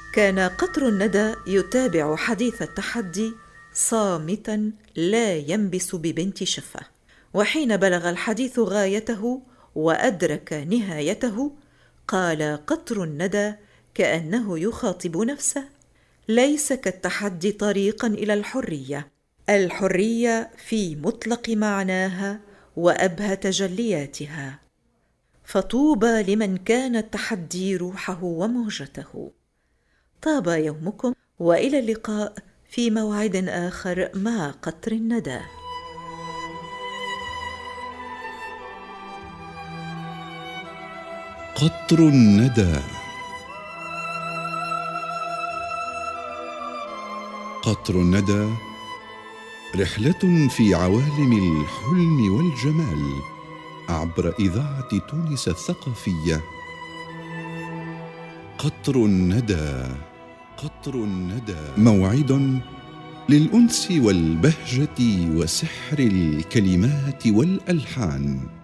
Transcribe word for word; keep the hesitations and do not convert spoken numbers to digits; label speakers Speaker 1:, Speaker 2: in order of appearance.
Speaker 1: كان قطر الندى يتابع حديث التحدي صامتا لا ينبس ببنت شفة، وحين بلغ الحديث غايته وأدرك نهايته قال قطر الندى كأنه يخاطب نفسه: ليس كالتحدي طريقا إلى الحرية، الحرية في مطلق معناها وأبهى تجلياتها، فطوبى لمن كان التحدي روحه ومهجته. طاب يومكم، وإلى اللقاء في موعد آخر مع قطر الندى.
Speaker 2: قطر الندى. قطر الندى رحلة في عوالم الحلم والجمال عبر إذاعة تونس الثقافية. قطر الندى. قطر الندى موعد للأنس والبهجة وسحر الكلمات والألحان.